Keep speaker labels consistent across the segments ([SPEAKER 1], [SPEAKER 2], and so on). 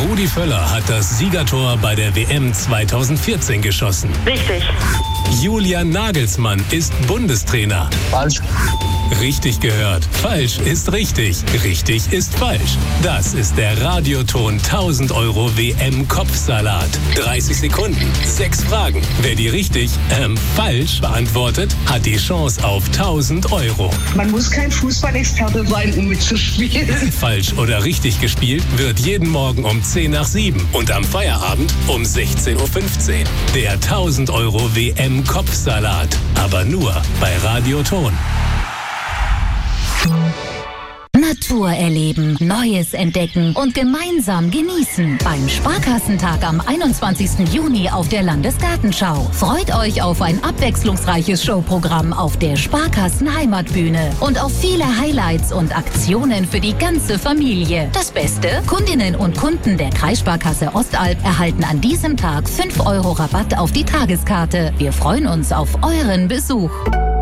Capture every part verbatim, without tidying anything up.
[SPEAKER 1] Rudi Völler hat das Siegertor bei der W M zweitausendvierzehn geschossen.
[SPEAKER 2] Richtig.
[SPEAKER 1] Julian Nagelsmann ist Bundestrainer.
[SPEAKER 3] Falsch.
[SPEAKER 1] Richtig gehört. Falsch ist richtig. Richtig ist falsch. Das ist der Radioton tausend Euro W M-Kopfsalat. dreißig Sekunden, sechs Fragen. Wer die richtig, ähm, falsch beantwortet, hat die Chance auf tausend Euro.
[SPEAKER 4] Man muss kein Fußballexperte sein, um mitzuspielen.
[SPEAKER 1] Falsch oder richtig gespielt wird jeden Morgen um zehn nach sieben und am Feierabend um sechzehn Uhr fünfzehn. Der tausend Euro W M-Kopfsalat. Aber nur bei Radioton.
[SPEAKER 5] Natur erleben, Neues entdecken und gemeinsam genießen. Beim Sparkassentag am einundzwanzigsten Juni auf der Landesgartenschau. Freut euch auf ein abwechslungsreiches Showprogramm auf der Sparkassen-Heimatbühne und auf viele Highlights und Aktionen für die ganze Familie. Das Beste? Kundinnen und Kunden der Kreissparkasse Ostalb erhalten an diesem Tag fünf Euro Rabatt auf die Tageskarte. Wir freuen uns auf euren Besuch.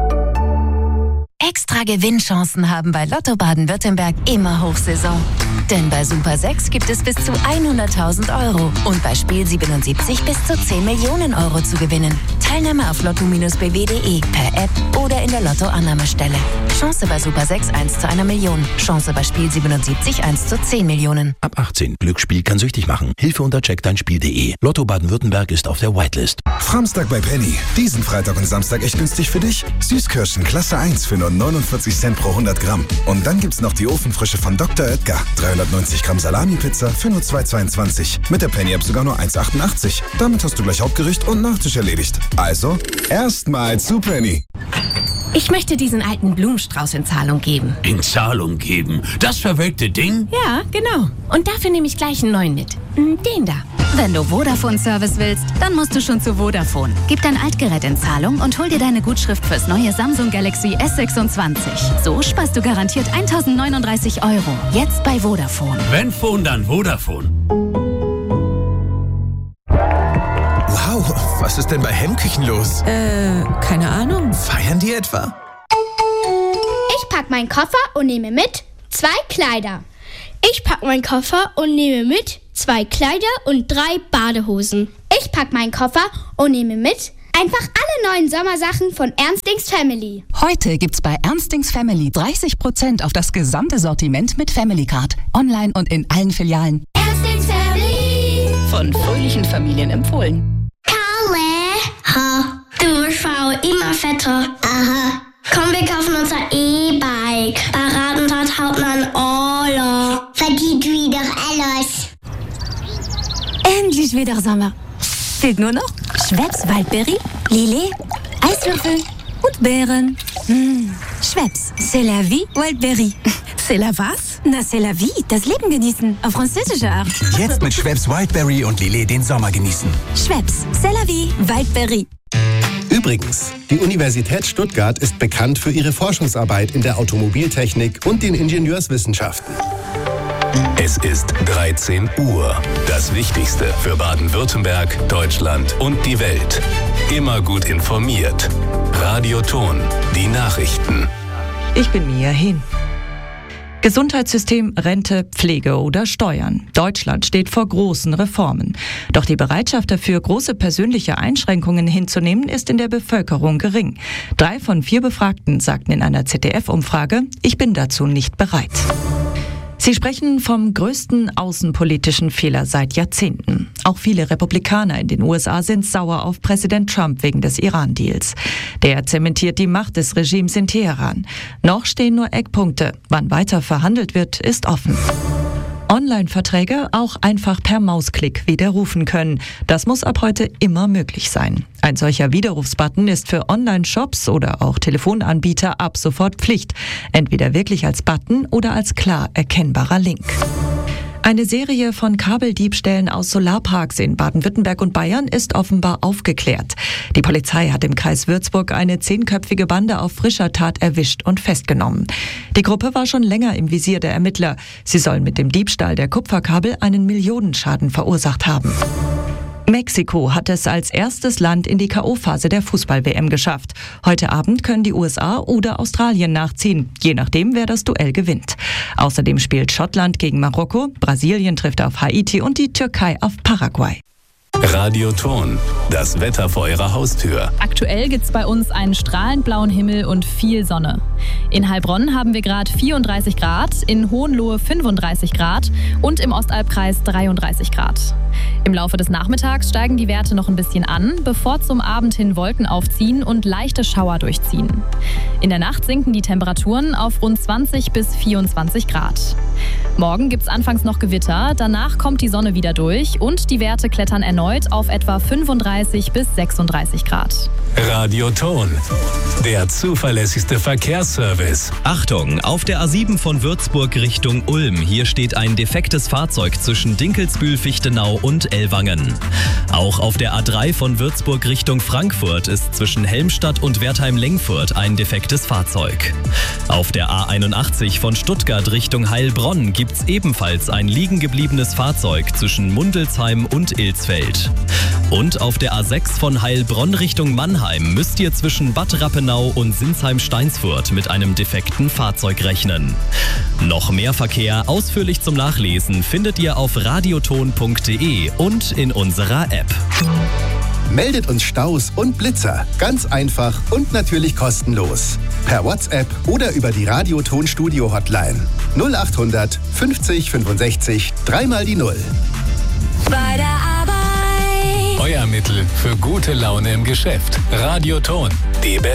[SPEAKER 5] Extra Gewinnchancen haben bei Lotto Baden-Württemberg immer Hochsaison. Denn bei Super sechs gibt es bis zu hunderttausend Euro und bei Spiel siebenundsiebzig bis zu zehn Millionen Euro zu gewinnen. Teilnahme auf lotto Bindestrich b w punkt d e, per App oder in der Lotto-Annahmestelle. Chance bei Super sechs eins zu einer Million. Chance bei Spiel siebenundsiebzig eins zu zehn Millionen.
[SPEAKER 6] Ab achtzehn. Glücksspiel kann süchtig machen. Hilfe unter check dein spiel punkt d e. Lotto Baden-Württemberg ist auf der Whitelist.
[SPEAKER 7] Samstag bei Penny. Diesen Freitag und Samstag echt günstig für dich. Süßkirschen Klasse eins für nur neunundvierzig Cent pro hundert Gramm. Und dann gibt's noch die Ofenfrische von Doktor Oetker. dreihundertneunzig Gramm Salami-Pizza für nur zwei zweiundzwanzig. Mit der Penny-App sogar nur eins achtundachtzig. Damit hast du gleich Hauptgericht und Nachtisch erledigt. Also, erstmal zu Penny.
[SPEAKER 8] Ich möchte diesen alten Blumenstrauß in Zahlung geben.
[SPEAKER 9] In Zahlung geben? Das verwelkte Ding?
[SPEAKER 8] Ja, genau. Und dafür nehme ich gleich einen neuen mit. Den da.
[SPEAKER 5] Wenn du Vodafone-Service willst, dann musst du schon zu Vodafone. Gib dein Altgerät in Zahlung und hol dir deine Gutschrift fürs neue Samsung Galaxy S sechsundzwanzig. So sparst du garantiert eintausendneununddreißig Euro. Jetzt bei Vodafone.
[SPEAKER 9] Wenn Phone, dann Vodafone.
[SPEAKER 10] Wow, was ist denn bei Hemmküchen los?
[SPEAKER 8] Äh, keine Ahnung.
[SPEAKER 10] Feiern die etwa?
[SPEAKER 11] Ich pack meinen Koffer und nehme mit zwei Kleider. Ich pack meinen Koffer und nehme mit zwei Kleider und drei Badehosen. Ich pack meinen Koffer und nehme mit einfach alle neuen Sommersachen von Ernstings Family.
[SPEAKER 12] Heute gibt's bei Ernstings Family dreißig Prozent auf das gesamte Sortiment mit Family Card. Online und in allen Filialen.
[SPEAKER 11] Ernstings Family.
[SPEAKER 12] Von fröhlichen Familien empfohlen.
[SPEAKER 11] Kalle, ha, du wirst immer fetter. Aha. Komm, wir kaufen unser E-Bike. Paradentat Hauptmann Orla. Verdient wieder alles.
[SPEAKER 13] Endlich wieder Sommer. Fehlt nur noch Schweppes Waldbeere, Lillet, Eiswürfel und Beeren. Mmh. Schweppes, c'est la vie, Waldbeere.
[SPEAKER 8] C'est la was?
[SPEAKER 13] Na, c'est la vie, das Leben genießen, auf französische Art.
[SPEAKER 10] Jetzt mit Schweppes Wildberry und Lillet den Sommer genießen.
[SPEAKER 13] Schweppes, c'est la vie, Waldbeere.
[SPEAKER 14] Übrigens, die Universität Stuttgart ist bekannt für ihre Forschungsarbeit in der Automobiltechnik und den Ingenieurswissenschaften.
[SPEAKER 1] Es ist dreizehn Uhr. Das Wichtigste für Baden-Württemberg, Deutschland und die Welt. Immer gut informiert. Radioton, die Nachrichten.
[SPEAKER 15] Ich bin Mia Hin. Gesundheitssystem, Rente, Pflege oder Steuern. Deutschland steht vor großen Reformen. Doch die Bereitschaft dafür, große persönliche Einschränkungen hinzunehmen, ist in der Bevölkerung gering. Drei von vier Befragten sagten in einer Z D F-Umfrage, ich bin dazu nicht bereit. Sie sprechen vom größten außenpolitischen Fehler seit Jahrzehnten. Auch viele Republikaner in den U S A sind sauer auf Präsident Trump wegen des Iran-Deals. Der zementiert die Macht des Regimes in Teheran. Noch stehen nur Eckpunkte. Wann weiter verhandelt wird, ist offen. Online-Verträge auch einfach per Mausklick widerrufen können. Das muss ab heute immer möglich sein. Ein solcher Widerrufsbutton ist für Online-Shops oder auch Telefonanbieter ab sofort Pflicht. Entweder wirklich als Button oder als klar erkennbarer Link. Eine Serie von Kabeldiebstählen aus Solarparks in Baden-Württemberg und Bayern ist offenbar aufgeklärt. Die Polizei hat im Kreis Würzburg eine zehnköpfige Bande auf frischer Tat erwischt und festgenommen. Die Gruppe war schon länger im Visier der Ermittler. Sie sollen mit dem Diebstahl der Kupferkabel einen Millionenschaden verursacht haben. Mexiko hat es als erstes Land in die K O-Phase der Fußball-W M geschafft. Heute Abend können die U S A oder Australien nachziehen, je nachdem, wer das Duell gewinnt. Außerdem spielt Schottland gegen Marokko, Brasilien trifft auf Haiti und die Türkei auf Paraguay.
[SPEAKER 1] Radioton, das Wetter vor Ihrer Haustür.
[SPEAKER 2] Aktuell gibt's bei uns einen strahlend blauen Himmel und viel Sonne. In Heilbronn haben wir gerade vierunddreißig Grad, in Hohenlohe fünfunddreißig Grad und im Ostalbkreis dreiunddreißig Grad. Im Laufe des Nachmittags steigen die Werte noch ein bisschen an, bevor zum Abend hin Wolken aufziehen und leichte Schauer durchziehen. In der Nacht sinken die Temperaturen auf rund zwanzig bis vierundzwanzig Grad. Morgen gibt's anfangs noch Gewitter, danach kommt die Sonne wieder durch und die Werte klettern erneut auf etwa fünfunddreißig bis sechsunddreißig Grad.
[SPEAKER 1] Radioton, der zuverlässigste Verkehrsservice.
[SPEAKER 3] Achtung, auf der A sieben von Würzburg Richtung Ulm. Hier steht ein defektes Fahrzeug zwischen Dinkelsbühl-Fichtenau und Ellwangen. Auch auf der A drei von Würzburg Richtung Frankfurt ist zwischen Helmstadt und Wertheim-Lengfurt ein defektes Fahrzeug. Auf der A einundachtzig von Stuttgart Richtung Heilbronn gibt's ebenfalls ein liegen gebliebenes Fahrzeug zwischen Mundelsheim und Ilsfeld. Und auf der A sechs von Heilbronn Richtung Mannheim müsst ihr zwischen Bad Rappenau und Sinsheim-Steinsfurt mit einem defekten Fahrzeug rechnen. Noch mehr Verkehr ausführlich zum Nachlesen findet ihr auf radioton punkt de und in unserer App.
[SPEAKER 14] Meldet uns Staus und Blitzer. Ganz einfach und natürlich kostenlos. Per WhatsApp oder über die Radioton Studio Hotline. null achthundert fünfzig fünfundsechzig dreimal die Null.
[SPEAKER 5] Bei der Arbeit.
[SPEAKER 1] Euer Mittel für gute Laune im Geschäft. Radioton, die beste